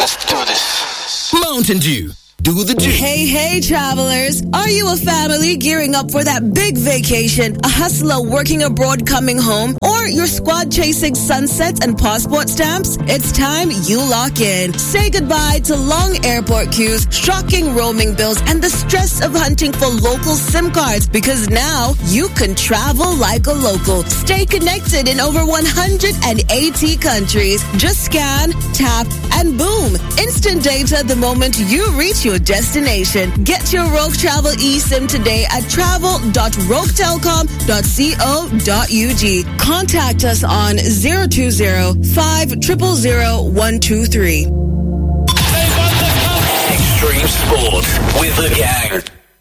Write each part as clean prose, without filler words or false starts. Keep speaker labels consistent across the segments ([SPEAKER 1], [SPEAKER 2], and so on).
[SPEAKER 1] Let's do this.
[SPEAKER 2] Mountain Dew. Do the do.
[SPEAKER 3] Hey, travelers. Are you a family gearing up for that big vacation, a hustler working abroad coming home, or your squad chasing sunsets and passport stamps? It's time you lock in. Say goodbye to long airport queues, shocking roaming bills, and the stress of hunting for local SIM cards, because now you can travel like a local. Stay connected in over 180 countries. Just scan, tap, and boom. Instant data the moment you reach your destination. Get your Rogue Travel eSIM today at travel.roguetelecom.co.ug. Contact us on 020-5000123.
[SPEAKER 2] Extreme Sport with the gang.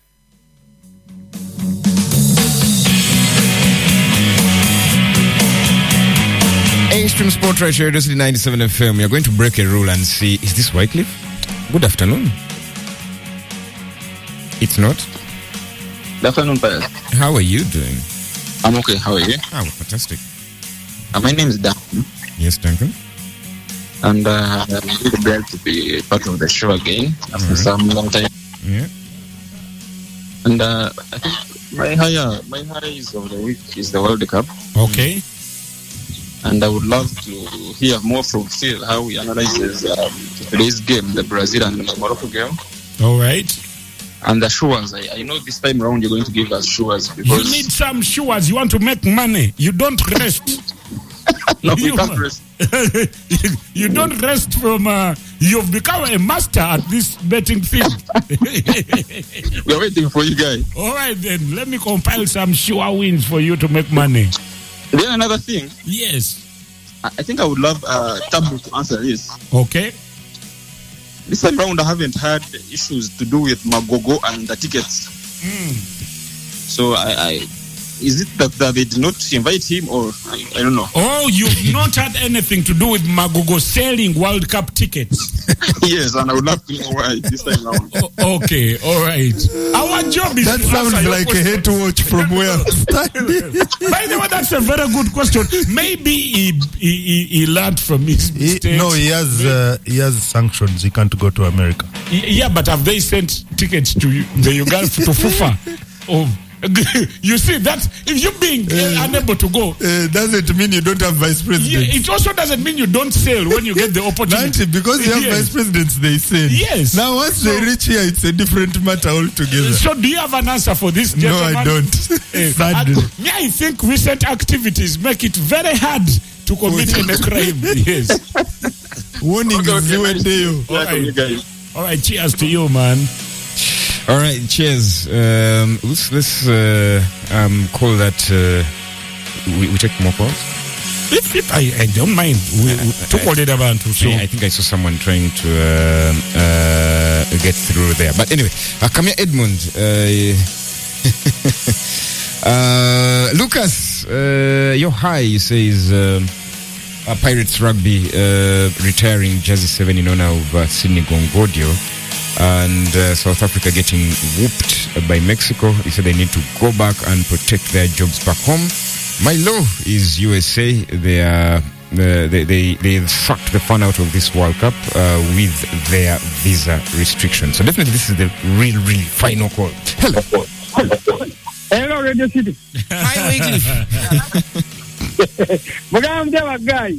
[SPEAKER 4] Extreme Sport right here, this is 97 FM. We are going to break a rule and see, is this Wycliffe? Good afternoon. It's not?
[SPEAKER 5] Good afternoon, Pius.
[SPEAKER 4] How are you doing?
[SPEAKER 5] I'm okay. How are you?
[SPEAKER 4] Oh, fantastic.
[SPEAKER 5] My name is Duncan.
[SPEAKER 4] Yes, Duncan.
[SPEAKER 5] And I'm really glad to be part of the show again after some long time.
[SPEAKER 4] Yeah.
[SPEAKER 5] And I think my highs of the week is the World Cup.
[SPEAKER 4] Okay.
[SPEAKER 5] And I would love to hear more from Phil how he analyzes today's game, the Brazil and the Morocco game.
[SPEAKER 6] All right.
[SPEAKER 5] And the showers. I know this time around you're going to give us showers because
[SPEAKER 6] you need some showers. You want to make money. You don't rest.
[SPEAKER 5] No, we can't rest.
[SPEAKER 6] You don't rest from. You've become a master at this betting field.
[SPEAKER 5] We're waiting for you guys.
[SPEAKER 6] All right, then. Let me compile some sure wins for you to make money.
[SPEAKER 5] Then another thing.
[SPEAKER 6] Yes.
[SPEAKER 5] I think I would love Tabu to answer this.
[SPEAKER 6] Okay.
[SPEAKER 5] This time round, I haven't had issues to do with Magogo and the tickets. So is it that they did not invite him, or I don't know?
[SPEAKER 6] Oh, you've not had anything to do with Magogo selling World Cup tickets?
[SPEAKER 5] Yes, and I would love to know why this time round.
[SPEAKER 6] Okay, all right. Our job is
[SPEAKER 7] that
[SPEAKER 6] to
[SPEAKER 7] sounds like a head watch from where?
[SPEAKER 6] By the way, that's a very good question. Maybe he learned from his mistakes.
[SPEAKER 7] No, he has sanctions. He can't go to America.
[SPEAKER 6] Yeah, but have they sent tickets to the Uganda to FUFA? Oh. You see, that if you being unable to go
[SPEAKER 7] doesn't mean you don't have vice presidents.
[SPEAKER 6] It also doesn't mean you don't sail when you get the opportunity.
[SPEAKER 7] Because you have vice presidents, they sail.
[SPEAKER 6] Yes.
[SPEAKER 7] Now once they reach here, it's a different matter altogether.
[SPEAKER 6] So do you have an answer for this, gentleman?
[SPEAKER 7] No, I don't. Sadly.
[SPEAKER 6] I think recent activities make it very hard to commit a crime. Yes.
[SPEAKER 7] Warning
[SPEAKER 6] okay. All right, cheers to you, man.
[SPEAKER 4] All right, cheers. Let's call that. We take more calls.
[SPEAKER 6] If I don't mind. We took all the about to. So
[SPEAKER 4] I think I saw someone trying to get through there. But anyway, come here, Edmund. Lucas, your high, you say, is Pirates Rugby retiring Jersey 7 in honor of Sydney Gongodio. And South Africa getting whooped by Mexico. He said they need to go back and protect their jobs back home. My low is USA. They sucked the fun out of this World Cup with their visa restrictions. So definitely this is the real final call. Hello.
[SPEAKER 8] Hello, Radio City.
[SPEAKER 4] Hi, Wycliffe.
[SPEAKER 8] Guy.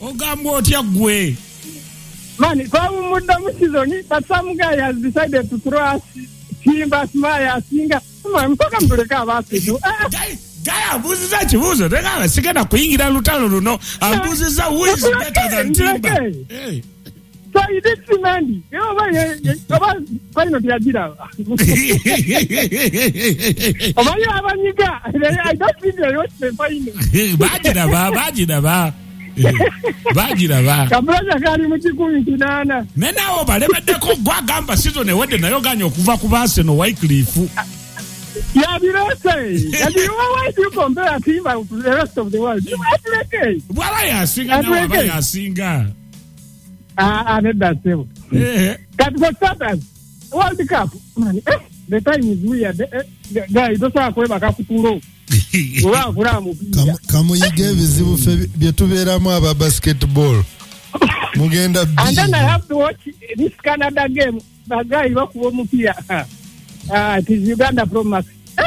[SPEAKER 8] Man, but some guy has decided to throw us Timba, Smaya, Singer. I'm talking to the car.
[SPEAKER 6] Guy, who's that? Who's it? I was thinking of paying it out. No, who's that? Who is better than Timba?
[SPEAKER 8] So you did see Mandy. You know, why not Yadira? I don't think they watch the final.
[SPEAKER 6] Bajira
[SPEAKER 8] Kabraza kali mukikumi kinana.
[SPEAKER 6] Nena obalebedeko gwagamba season ewedde nayo ganya okuva ku Arsenal Wycliffe.
[SPEAKER 8] Yeah, why do you compare Timba to the rest of the world? You are okay.
[SPEAKER 6] Why yasinga na waba yasinga?
[SPEAKER 8] That's it. That for starters, World Cup. The time is weird. Guy, those are kweba kakuturo.
[SPEAKER 7] Kamuyige ebizibu ffe bye tubeeramu aba basketball. Mugenda
[SPEAKER 8] And then I have to watch this Canada game. The guy bakuwa mupira. It is Uganda Pro Max.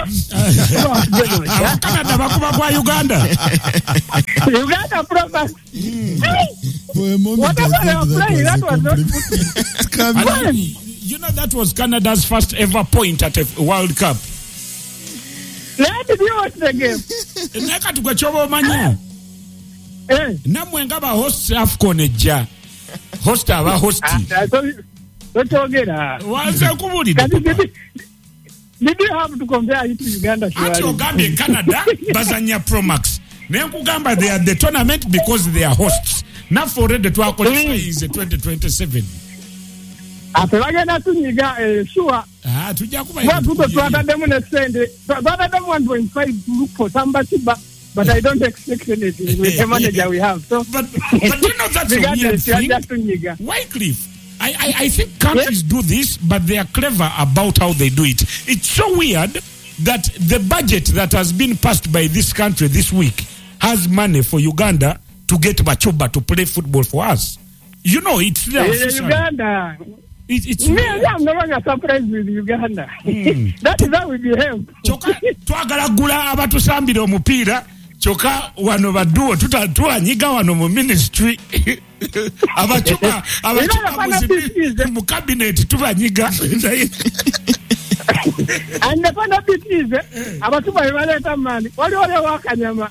[SPEAKER 6] Canada bakuba kwa Uganda.
[SPEAKER 8] Uganda Pro Max.
[SPEAKER 7] For a moment,
[SPEAKER 8] Whatever
[SPEAKER 7] I
[SPEAKER 8] they
[SPEAKER 7] thought
[SPEAKER 8] were playing, that was not
[SPEAKER 6] And you know that was Canada's first ever point at a World Cup.
[SPEAKER 8] Where did you watch the game?
[SPEAKER 6] Neka tukachoba manya. Namwe ngaba host AFCON ejja. Host aba hosti. Waze kubulira.
[SPEAKER 8] Did you have to compare it to Uganda?
[SPEAKER 6] Ati Ogambye Canada bazanya Pro Max. Nenkugamba they are the tournament because they are hosts. Now for the qualify is 2027.
[SPEAKER 8] Bagenda tunyiga sure.
[SPEAKER 6] Tujja kuba.
[SPEAKER 8] What people twatademu ne sende. Twatademu 1.5 to look for somebody, but I don't expect anything with the manager we have. So,
[SPEAKER 6] but you know that's a weird thing. Wycliffe, I think countries do this, but they are clever about how they do it. It's so weird that the budget that has been passed by this country this week has money for Uganda to get Machuba to play football for us. You know, it's there.
[SPEAKER 8] Uganda.
[SPEAKER 6] It's
[SPEAKER 8] I'm no longer surprised with Uganda. That is how we behave.
[SPEAKER 6] Choka twagala gula abatusambira omupiira choka wano baduo tutanyiga wano mu ministry abachuka mu cabinet tubanyiga.
[SPEAKER 8] And the fun of it is, abatuba ibaleta mani. Wali wakanyama.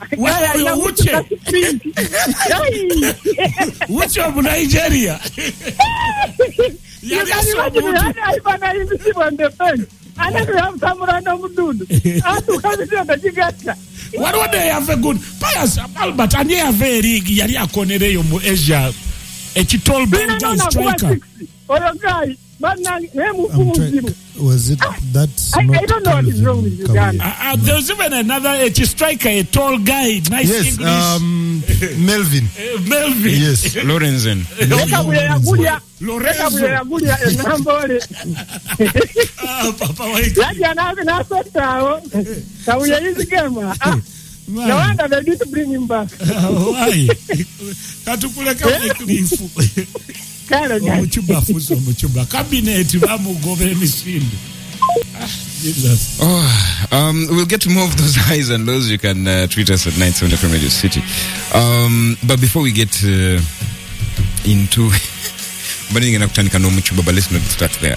[SPEAKER 6] Which of Nigeria?
[SPEAKER 8] You can imagine I invisible on the fence. And then we have some random dude. And to come into the Giganta.
[SPEAKER 6] What would they have a good Pius Albert and they have a rig Yari Akonere mu Asia. A chitol Benja striker.
[SPEAKER 8] Or a guy.
[SPEAKER 7] Was it that's
[SPEAKER 8] I don't know what is wrong with Uganda.
[SPEAKER 6] There's even another striker, a tall guy, nice
[SPEAKER 7] English. Melvin.
[SPEAKER 6] Melvin.
[SPEAKER 7] Yes.
[SPEAKER 4] Lorenzen.
[SPEAKER 8] No wonder they need to bring him back.
[SPEAKER 6] Why? Muchuba cabinet bamugobera emisinde. Jesus.
[SPEAKER 4] We'll get to more of those highs and lows. You can tweet us at 97 FM Radio City. But before we get into but let's not start there.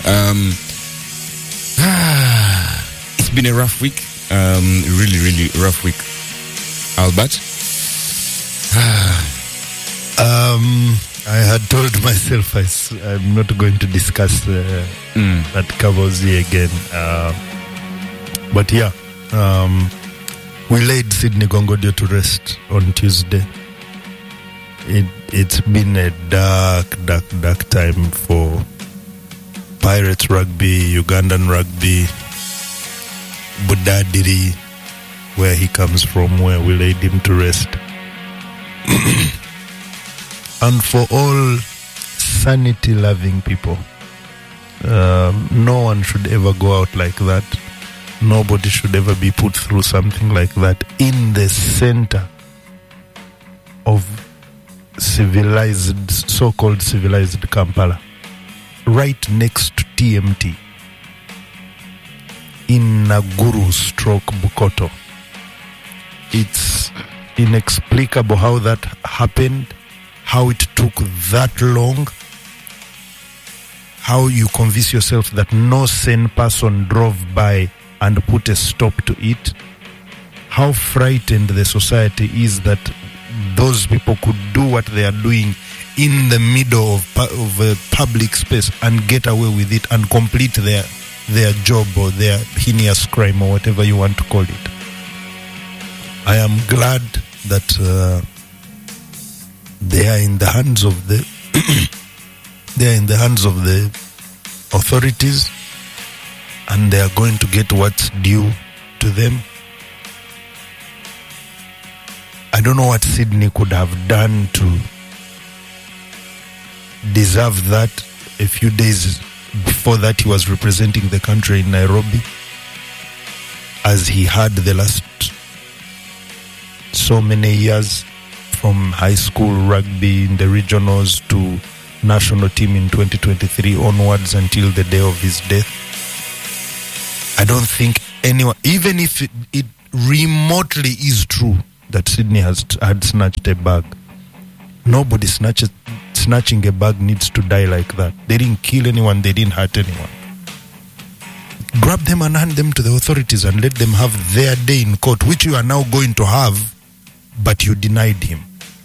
[SPEAKER 4] It's been a rough week. Really, really rough week. Albert?
[SPEAKER 7] I had told myself I'm not going to discuss that Kavozi again. But yeah, we laid Sydney Gongodio to rest on Tuesday. It's been a dark time for Pirates rugby, Ugandan rugby, Budadiri, where he comes from, where we laid him to rest. And for all sanity-loving people, no one should ever go out like that. Nobody should ever be put through something like that in the center of so-called civilized Kampala, right next to TMT, in Naguru/Bukoto. It's inexplicable how that happened, how it took that long, how you convince yourself that no sane person drove by and put a stop to it, how frightened the society is that those people could do what they are doing in the middle of a public space and get away with it and complete their job or their heinous crime or whatever you want to call it. I am glad that they are in the hands of the authorities, and they are going to get what's due to them. I don't know what Sydney could have done to deserve that. A few days before that, he was representing the country in Nairobi, as he had the last so many years, from high school rugby in the regionals to national team in 2023 onwards until the day of his death. I don't think anyone, even if it remotely is true that Sydney had snatched a bag, nobody snatching a bag needs to die like that. They didn't kill anyone, they didn't hurt anyone. Grab them and hand them to the authorities and let them have their day in court, which you are now going to have, but you denied him.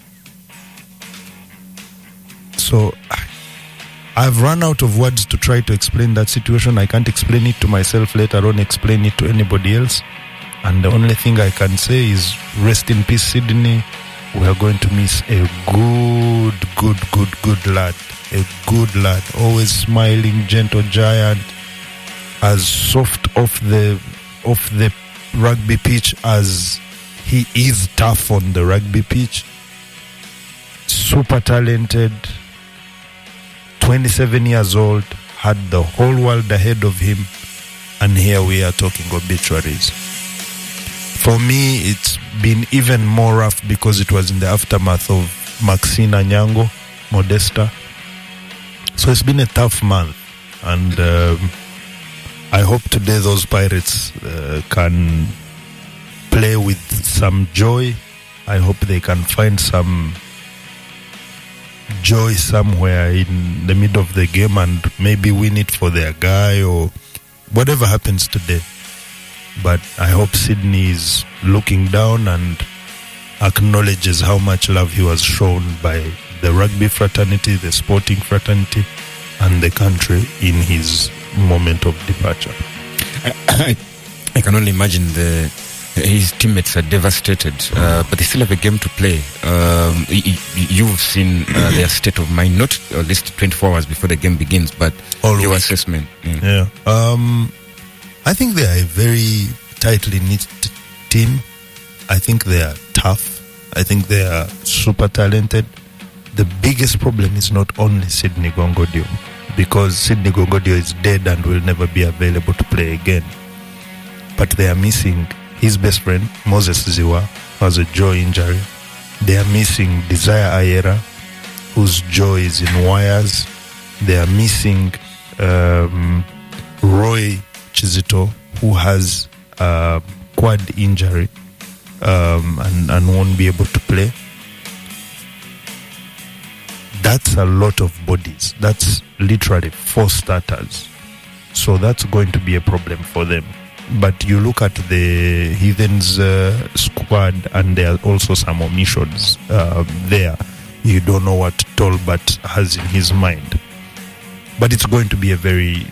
[SPEAKER 7] So I've run out of words to try to explain that situation. I can't explain it to myself, let alone explain it to anybody else. And the only thing I can say is rest in peace, Sydney. We are going to miss a good lad. A good lad. Always smiling, gentle giant. As soft off the rugby pitch as he is tough on the rugby pitch. Super talented. 27 years old. Had the whole world ahead of him. And here we are talking obituaries. For me, it's been even more rough because it was in the aftermath of Maxine Anyango, Modesta. So it's been a tough month. And I hope today those Pirates can play with some joy. I hope they can find some joy somewhere in the middle of the game and maybe win it for their guy or whatever happens today. But I hope Sydney is looking down and acknowledges how much love he was shown by the rugby fraternity, the sporting fraternity, and the country in his moment of departure.
[SPEAKER 4] I can only imagine his teammates are devastated, but they still have a game to play. You've seen their state of mind, not at least 24 hours before the game begins, but your assessment.
[SPEAKER 7] Yeah. I think they are a very tightly knit team. I think they are tough. I think they are super talented. The biggest problem is not only Sydney Gongodio, because Sydney Gongodio is dead and will never be available to play again. But they are missing his best friend, Moses Ziwa, who has a jaw injury. They are missing Desire Ayera, whose jaw is in wires. They are missing Roy Chizito, who has a quad injury and won't be able to play. That's a lot of bodies. That's literally 4 starters. So that's going to be a problem for them. But you look at the Heathens squad and there are also some omissions there. You don't know what Tolbert has in his mind. But it's going to be a very...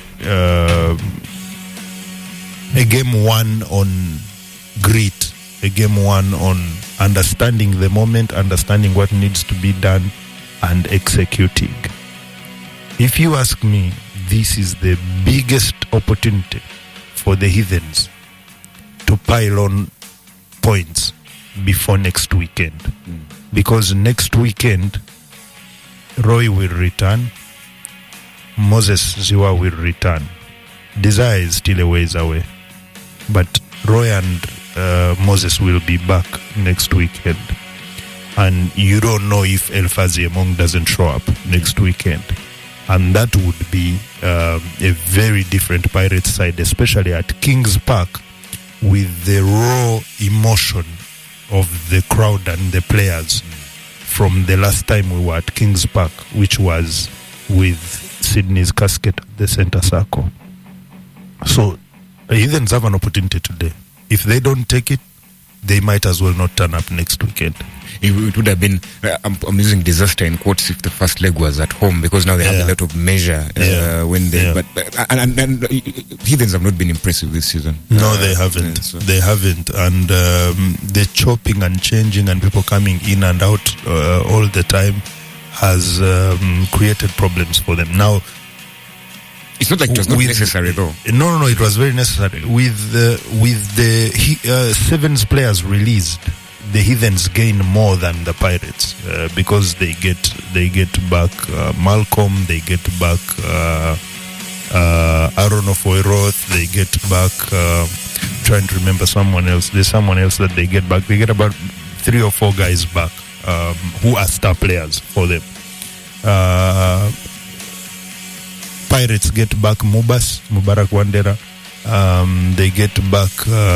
[SPEAKER 7] a game one on grit, a game one on understanding the moment, understanding what needs to be done, and executing. If you ask me, this is the biggest opportunity for the Heathens to pile on points before next weekend. Because next weekend, Roy will return, Moses Ziwa will return. Desire is still a ways away, but Roy and Moses will be back next weekend, and you don't know if Elfazi Emong doesn't show up next weekend, and that would be a very different Pirates side, especially at Kings Park, with the raw emotion of the crowd and the players from the last time we were at Kings Park, which was with Sydney's casket at the centre circle. So the Heathens have an opportunity today. If they don't take it, they might as well not turn up next weekend.
[SPEAKER 4] It would have been, I'm using disaster in quotes, if the first leg was at home, because now they have a lot of measure when they. But and Heathens have not been impressive this season.
[SPEAKER 7] No, they haven't. So. They haven't, and the chopping and changing and people coming in and out all the time has created problems for them. Now,
[SPEAKER 4] it's not like it was not necessary, though.
[SPEAKER 7] No, it was very necessary. With the Sevens players released, the Heathens gain more than the Pirates because they get back Malcolm, they get back Aaron Ofoiroth, they get back trying to remember someone else. There's someone else that they get back. They get about 3 or 4 guys back who are star players for them. Pirates get back Mubarak Wandera. They get back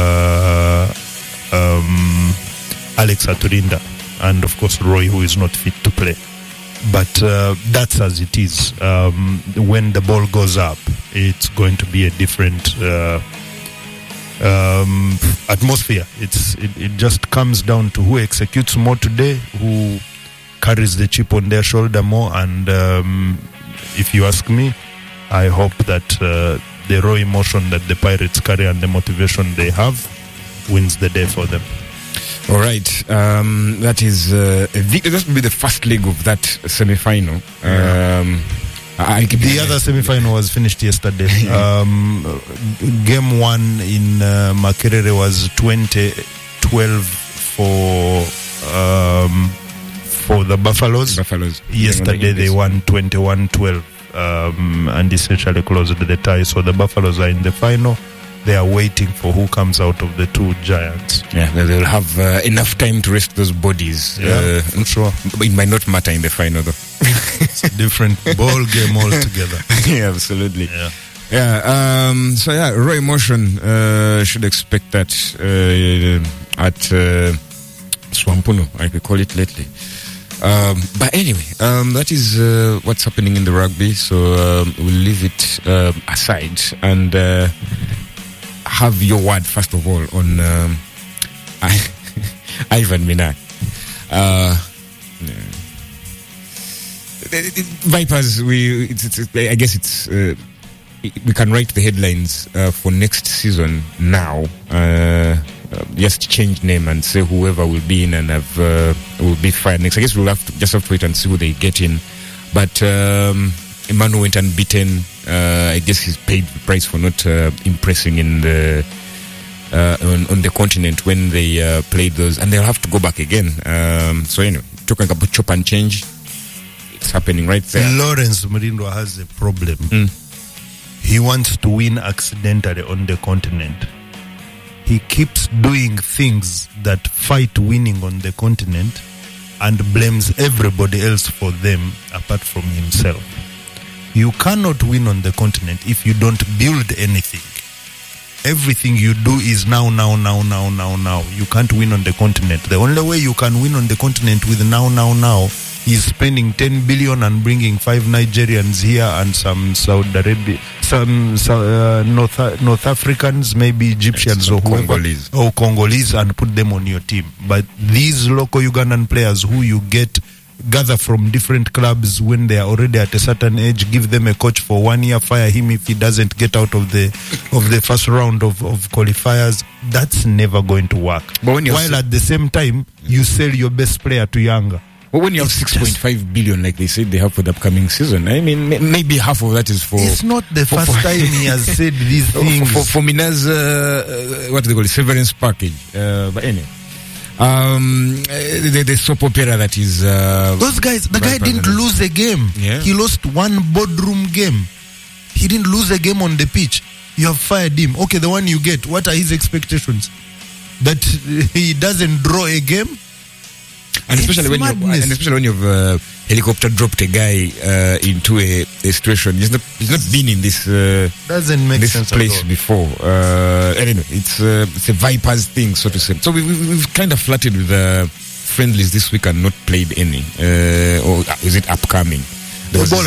[SPEAKER 7] Alex Aturinda, and of course Roy, who is not fit to play. But that's as it is. When the ball goes up, it's going to be a different atmosphere. It just comes down to who executes more today, who carries the chip on their shoulder more. And if you ask me, I hope that the raw emotion that the Pirates carry and the motivation they have wins the day for them.
[SPEAKER 4] All right, that is that will be the first leg of that semi-final.
[SPEAKER 7] The other semi-final was finished yesterday. Game 1 in Makerere was 20-12 for the Buffaloes. Yesterday they won 21-12 and essentially closed the tie. So the Buffaloes are in the final. They are waiting for who comes out of the two giants.
[SPEAKER 4] Yeah, they'll have enough time to rest those bodies.
[SPEAKER 7] Yeah, for sure.
[SPEAKER 4] It might not matter in the final, though.
[SPEAKER 7] It's a different ball game altogether.
[SPEAKER 4] Yeah, absolutely.
[SPEAKER 7] Yeah.
[SPEAKER 4] So yeah, raw emotion. Should expect that at Swampuno, I could call it lately. But anyway, that is what's happening in the rugby. So we'll leave it aside and have your word first of all on Ivan Minaert. Vipers. I guess it's. We can write the headlines for next season now. Just change name and say whoever will be in and will be fired next. I guess we'll have to wait and see who they get in. But Emmanuel went unbeaten. I guess he's paid the price for not impressing in the on the continent when they played those, and they'll have to go back again. So anyway, talking about chop and change, it's happening right there.
[SPEAKER 7] Lawrence Murindo has a problem. He wants to win accidentally on the continent. He keeps doing things that fight winning on the continent and blames everybody else for them apart from himself. You cannot win on the continent if you don't build anything. Everything you do is now. You can't win on the continent. The only way you can win on the continent with now is spending 10 billion and bringing 5 Nigerians here and some Saudi Arabia, some North Africans, maybe Egyptians or whoever, or Congolese, and put them on your team. But these local Ugandan players who you gather from different clubs when they are already at a certain age, give them a coach for 1 year, fire him if he doesn't get out of the first round of qualifiers. That's never going to work. While at the same time, you sell your best player to Yanga.
[SPEAKER 4] But when you have 6.5 billion, like they said they have for the upcoming season, I mean, maybe half of that is for...
[SPEAKER 7] It's not the first time he has said these things.
[SPEAKER 4] For Mina's, what do they call it, severance package. But anyway. The soap opera that is...
[SPEAKER 7] Those guys, the guy didn't lose a game.
[SPEAKER 4] Yeah.
[SPEAKER 7] He lost one boardroom game. He didn't lose a game on the pitch. You have fired him. Okay, the one you get, what are his expectations? That he doesn't draw a game?
[SPEAKER 4] And especially when you've helicopter dropped a guy into a situation. He's not been in this
[SPEAKER 7] doesn't make sense
[SPEAKER 4] place before. Anyway, it's a Vipers thing, so to say. So we've kind of flirted with friendlies this week and not played any. Or is it upcoming? There was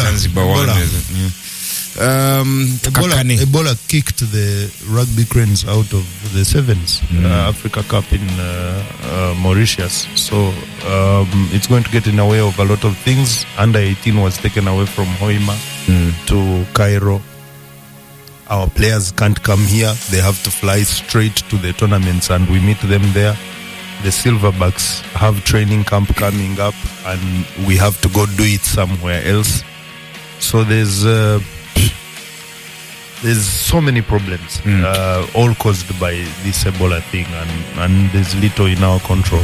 [SPEAKER 7] Ebola kicked the rugby cranes out of the sevens Africa Cup in Mauritius. So it's going to get in the way of a lot of things. Under 18 was taken away from Hoima to Cairo. Our players can't come here. They have to fly straight to the tournaments and we meet them there. The Silverbacks have training camp coming up and we have to go do it somewhere else. So there's so many problems, all caused by this Ebola thing, and there's little in our control.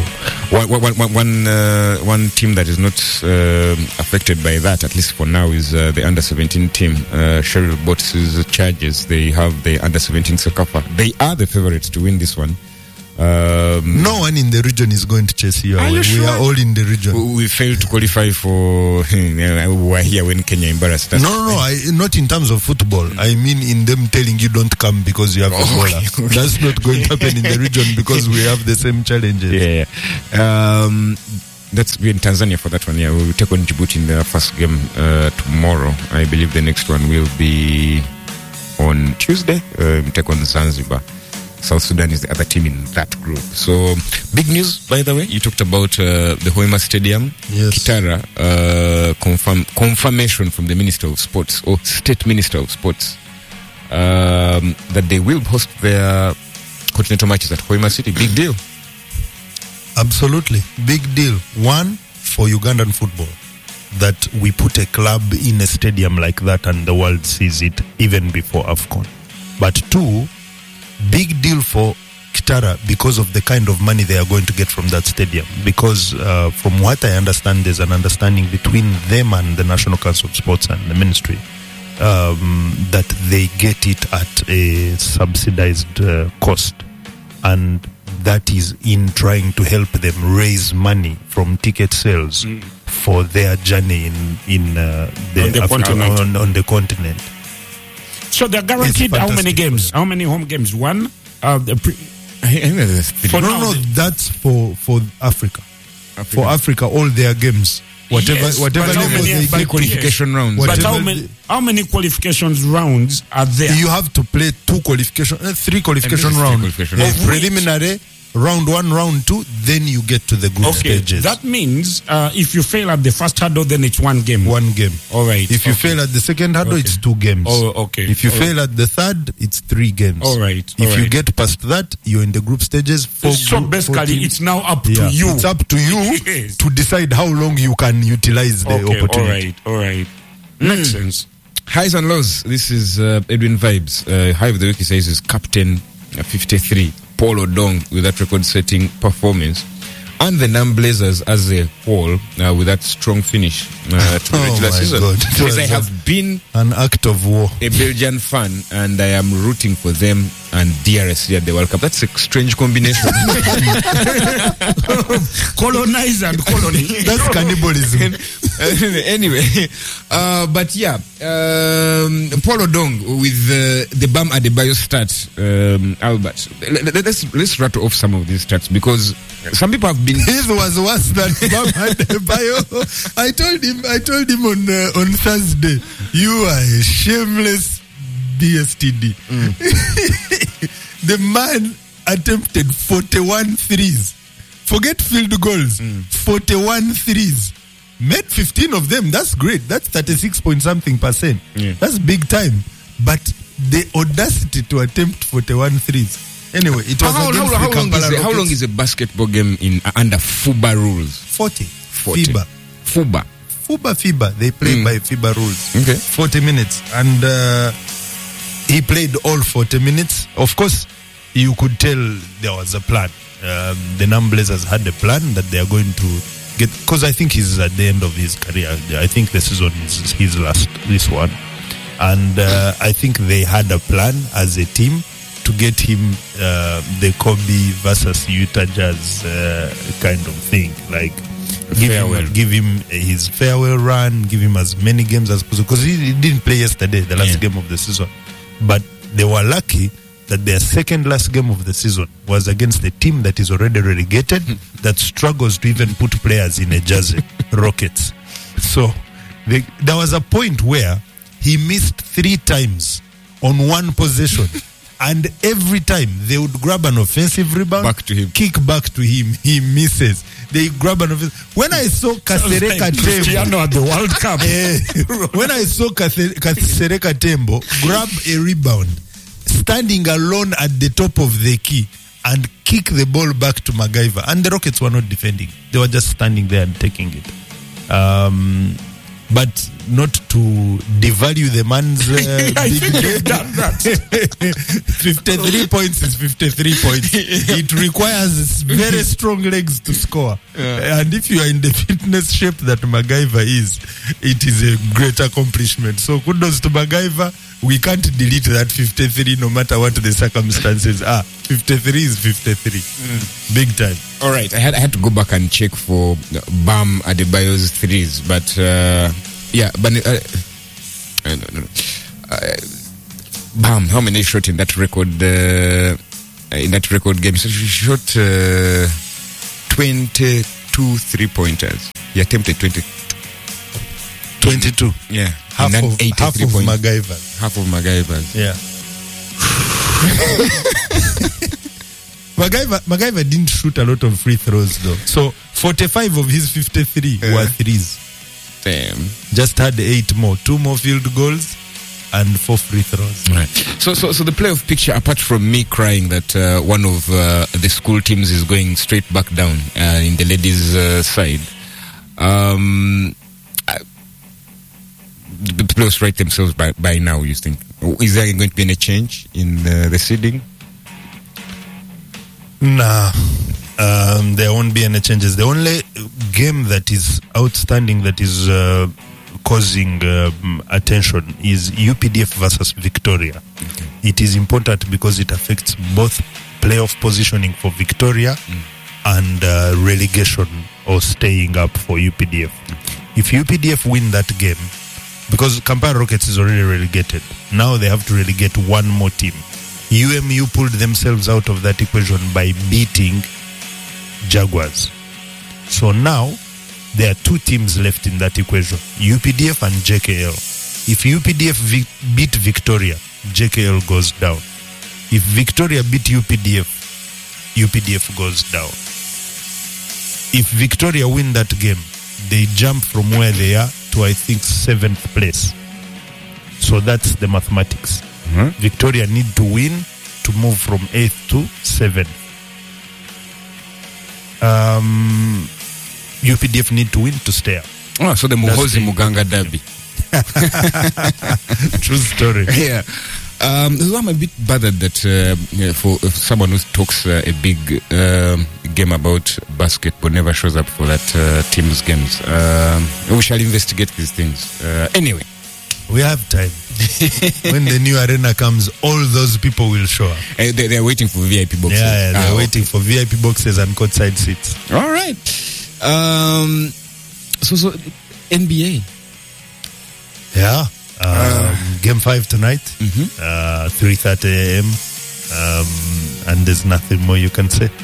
[SPEAKER 4] One team that is not affected by that, at least for now, is the under-17 team. Cheryl Bots's Chargers. They have the under-17 Sekafa. They are the favorites to win this one.
[SPEAKER 7] No one in the region is going to chase you away. We are all in the region.
[SPEAKER 4] We failed to qualify for. We were here when Kenya embarrassed us.
[SPEAKER 7] No, not in terms of football. I mean, in them telling you don't come because you have Ebola.
[SPEAKER 4] Okay.
[SPEAKER 7] That's not going to happen in the region because we have the same challenges.
[SPEAKER 4] Yeah. That's in Tanzania for that one. Yeah, we will take on Djibouti in the first game tomorrow. I believe the next one will be on Tuesday. Take on Zanzibar. South Sudan is the other team in that group. So, big news, by the way. You talked about the Hoima Stadium.
[SPEAKER 7] Yes.
[SPEAKER 4] Kitara, confirmation from the Minister of Sports, or State Minister of Sports, that they will host their continental matches at Hoima City. Big deal.
[SPEAKER 7] Absolutely. Big deal. One, for Ugandan football, that we put a club in a stadium like that and the world sees it even before AFCON. But two, big deal for Kitara because of the kind of money they are going to get from that stadium. Because from what I understand, there's an understanding between them and the National Council of Sports and the ministry that they get it at a subsidized cost. And that is in trying to help them raise money from ticket sales for their journey on the continent.
[SPEAKER 6] So they're guaranteed how many games? How many home games? One?
[SPEAKER 7] That's for Africa. For Africa, all their games. Whatever level they get.
[SPEAKER 4] Qualification rounds.
[SPEAKER 6] But how many qualifications rounds are there?
[SPEAKER 7] You have to play three qualification rounds. Preliminary, round 1, round 2, then you get to the group stages.
[SPEAKER 6] That means if you fail at the first hurdle, then it's one game.
[SPEAKER 7] One game.
[SPEAKER 6] All right.
[SPEAKER 7] If you fail at the second hurdle, it's 2 games.
[SPEAKER 6] Oh, okay.
[SPEAKER 7] If you fail at the third, it's 3 games.
[SPEAKER 6] All right.
[SPEAKER 7] If you get past that, you're in the group stages.
[SPEAKER 6] So basically, it's now up to you.
[SPEAKER 7] It's up to you to decide how long you can utilize the opportunity.
[SPEAKER 6] All right. Makes sense.
[SPEAKER 4] Highs and lows. This is Edwin Vibes. High of the week, he says, is Captain 53. Paul Odong with that record-setting performance, and the Nam Blazers as a whole with that strong finish to the regular season. Because I have been
[SPEAKER 7] an act of war,
[SPEAKER 4] a Belgian fan, and I am rooting for them and DRC at the World Cup. That's a strange combination.
[SPEAKER 6] Colonize and colony.
[SPEAKER 7] That's cannibalism.
[SPEAKER 4] Anyway, but yeah, Paul Odong with the Bam Adebayo stat, Albert. Let's rattle off some of these stats because some people have been.
[SPEAKER 7] His was worse than Bam Adebayo. I told him on Thursday, you are a shameless BSTD. The man attempted 41 threes. Forget field goals. 41 threes. Made 15 of them. That's great. That's 36.something%.
[SPEAKER 4] Yeah.
[SPEAKER 7] That's big time. But the audacity to attempt 41 threes. Anyway, it was
[SPEAKER 4] how long is a basketball game in under FIBA rules?
[SPEAKER 7] 40. FIBA. They play by FIBA rules.
[SPEAKER 4] Okay.
[SPEAKER 7] 40 minutes. And he played all 40 minutes. Of course, you could tell there was a plan. The Nam Blazers had a plan that they are going to get, because I think he's at the end of his career. I think the season is his last, this one. And I think they had a plan as a team to get him the Kobe versus Utah Jazz kind of thing. Like, give him his farewell run, give him as many games as possible. Because he didn't play yesterday, the last game of the season. But they were lucky that their second last game of the season was against a team that is already relegated, that struggles to even put players in a jersey, Rockets. So there was a point where he missed 3 times on one possession. And every time they would grab an offensive rebound, kick back to him, he misses. They grab an offensive. When I saw Kasereka Tembo
[SPEAKER 6] at the World Cup,
[SPEAKER 7] when I saw Kasereka Tembo grab a rebound, standing alone at the top of the key and kick the ball back to MacGyver, and the Rockets were not defending; they were just standing there and taking it. But not to devalue the man's big game. 53 points is 53 points. It requires very strong legs to score. And if you are in the fitness shape that MacGyver is, it is a great accomplishment. So kudos to MacGyver. we can't delete that 53 no matter what the circumstances are. 53 is 53. Big time.
[SPEAKER 4] All right, I had to go back and check for Bam Adebayo's threes, but Bam, how many shot in that record? In that record game, so she shot 22 3-pointers. He attempted
[SPEAKER 7] 22.
[SPEAKER 4] Yeah,
[SPEAKER 7] Half of MacGyver.
[SPEAKER 4] Half of MacGyver's.
[SPEAKER 7] Yeah. MacGyver didn't shoot a lot of free throws though. So 45 of his 53 were threes.
[SPEAKER 4] Damn.
[SPEAKER 7] Just had 8 more. 2 more field goals and 4 free throws.
[SPEAKER 4] Right. So the playoff picture, apart from me crying that one of the school teams is going straight back down in the ladies' side, the playoffs write themselves by now, you think? Is there going to be any change in the seeding?
[SPEAKER 7] Nah. There won't be any changes. The only game that is outstanding that is causing attention is UPDF versus Victoria. Okay. It is important because it affects both playoff positioning for Victoria and relegation or staying up for UPDF. If UPDF win that game, because Kampala Rockets is already relegated, now they have to relegate one more team. UMU pulled themselves out of that equation by beating Jaguars. So now there are 2 teams left in that equation, UPDF and JKL. If UPDF beat Victoria, JKL goes down. If Victoria beat UPDF, UPDF goes down. If Victoria win that game, they jump from where they are to, I think, 7th place. So that's the mathematics. Victoria need to win to move from 8th to 7th. UPDF need to win to stay up.
[SPEAKER 4] Oh, so the Muhozi Muganga derby.
[SPEAKER 7] True story.
[SPEAKER 4] Yeah. I'm a bit bothered that for someone who talks a big game about basketball never shows up for that team's games. We shall investigate these things. Anyway.
[SPEAKER 7] We have time. When the new arena comes, all those people will show up.
[SPEAKER 4] They're waiting for VIP boxes.
[SPEAKER 7] Yeah, they're waiting for VIP boxes and courtside seats.
[SPEAKER 4] All right. So NBA.
[SPEAKER 7] Yeah. Game 5 tonight. 3:30 a.m. And there's nothing more you can say.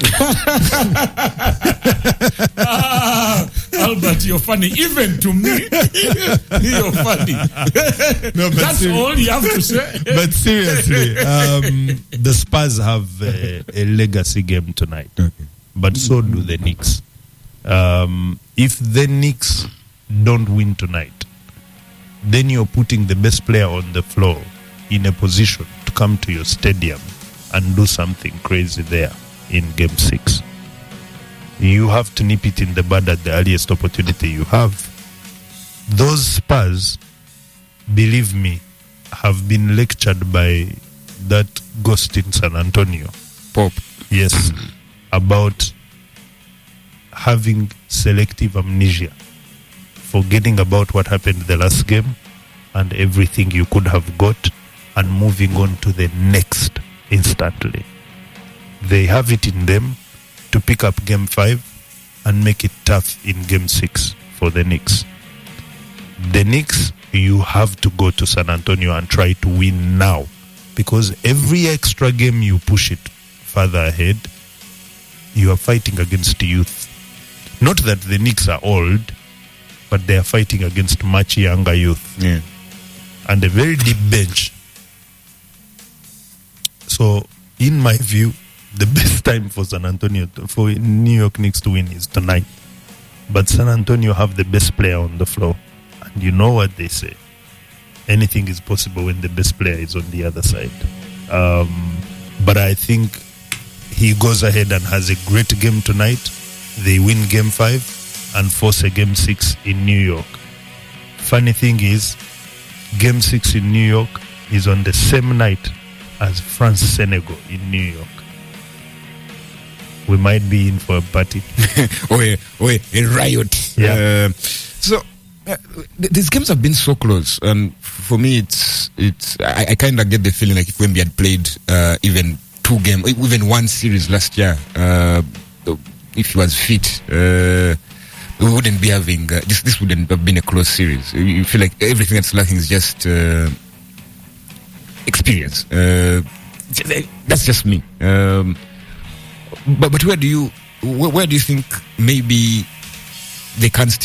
[SPEAKER 6] Albert, you're funny. Even to me, you're funny.
[SPEAKER 7] No,
[SPEAKER 6] that's all you have to say.
[SPEAKER 7] But seriously, the Spurs have a legacy game tonight. Okay. But so do the Knicks. If the Knicks don't win tonight, then you're putting the best player on the floor in a position to come to your stadium and do something crazy there in Game 6. You have to nip it in the bud at the earliest opportunity you have. Those Spurs, believe me, have been lectured by that ghost in San Antonio,
[SPEAKER 4] Pop.
[SPEAKER 7] Yes, about having selective amnesia, forgetting about what happened the last game and everything you could have got and moving on to the next instantly. They have it in them to pick up Game 5 and make it tough in Game 6 for the Knicks. The Knicks, you have to go to San Antonio and try to win now, because every extra game you push it further ahead, you are fighting against youth. Not that the Knicks are old, but they are fighting against much younger youth.
[SPEAKER 4] Yeah.
[SPEAKER 7] And a very deep bench. So, in my view, the best time for for New York Knicks to win is tonight. But San Antonio have the best player on the floor. And you know what they say. Anything is possible when the best player is on the other side. But I think he goes ahead and has a great game tonight. They win Game 5 and force a Game 6 in New York. Funny thing is, Game 6 in New York is on the same night as France-Senegal in New York. We might be in for a party.
[SPEAKER 4] or a riot.
[SPEAKER 7] Yeah.
[SPEAKER 4] These games have been so close, and for me, it's. I kind of get the feeling like if Wemby had played even even one series last year, if he was fit, we wouldn't be having this. Wouldn't have been a close series. You feel like everything that's lacking is just experience. That's just me. But where do you think maybe they can still